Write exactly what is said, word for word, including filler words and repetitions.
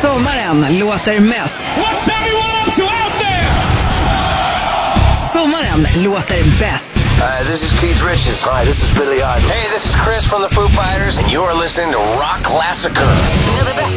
Sommaren låter mest. What's everyone up to out there? Sommaren låter bäst. Hi, this is Keith Richards. Hi, this is Billy Idol. Hey, this is Chris from the Foo Fighters, and you're listening to Rock Classica.